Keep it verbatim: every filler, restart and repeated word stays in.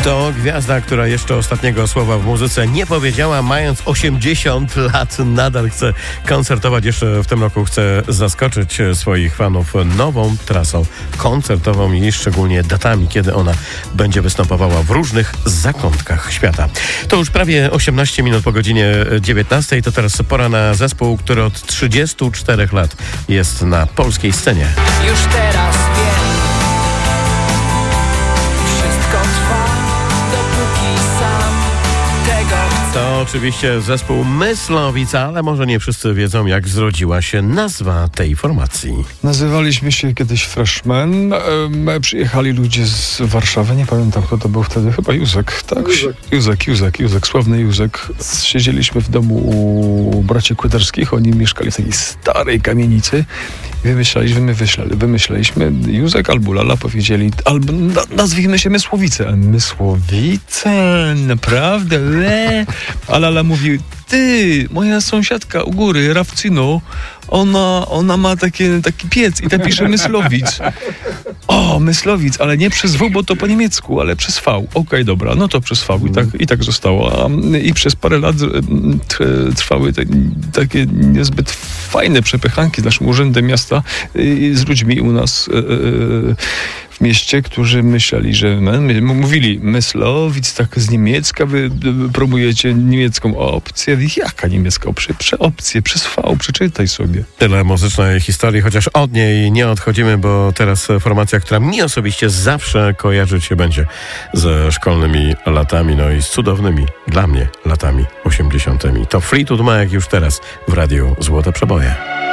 To gwiazda, która jeszcze ostatniego słowa w muzyce nie powiedziała, mając osiemdziesiąt lat, nadal chce koncertować. Jeszcze w tym roku chce zaskoczyć swoich fanów nową trasą koncertową i szczególnie datami, kiedy ona będzie występowała w różnych zakątkach świata. To już prawie osiemnaście minut po godzinie dziewiętnastej. To teraz pora na zespół, który od trzydziestu czterech lat jest na polskiej scenie. Już teraz wiem, wszystko trwa, dopóki sam tego chcę. To oczywiście zespół Myslowica, ale może nie wszyscy wiedzą, jak zrodziła się nazwa tej formacji. Nazywaliśmy się kiedyś Freshmen. E, przyjechali ludzie z Warszawy, nie pamiętam kto to był wtedy, chyba Józek, tak? Józek, Józek, Józek, Józek sławny Józek. Siedzieliśmy w domu u braci Kłydarskich, oni mieszkali w takiej starej kamienicy. Wymyślaliśmy, wymyślali, wymyślaliśmy Józek albo Lala powiedzieli, albo na, nazwijmy się Mysłowice. A Mysłowice? Naprawdę? Le? A Lala mówi, ty, moja sąsiadka u góry, Rawcino, ona, ona ma takie, taki piec i tam pisze Myslowic. O, Myslowic, ale nie przez W, bo to po niemiecku, ale przez V. Okej, okay, dobra, no to przez V i tak, i tak zostało. A, I przez parę lat trwały te, takie niezbyt fajne przepychanki z naszym urzędem miasta i z ludźmi u nas w mieście, którzy myśleli, że my, mówili Myslowic, tak z niemiecka, wy promujecie niemiecką opcję. Jaka niemiecka opcja? Prze opcję, przez V, przeczytaj sobie. Tyle muzycznej historii, chociaż od niej nie odchodzimy, bo teraz formacja, która mi osobiście zawsze kojarzyć się będzie ze szkolnymi latami, no i z cudownymi dla mnie latami osiemdziesiątymi. To Fleetwood Mac już teraz w radiu Złote Przeboje.